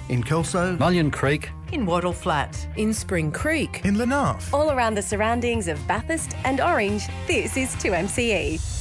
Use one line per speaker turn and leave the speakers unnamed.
in Kelso,
Mullion Creek,
in Wattle Flat,
in Spring Creek,
in Lenarth.
All around the surroundings of Bathurst and Orange, this is 2MCE.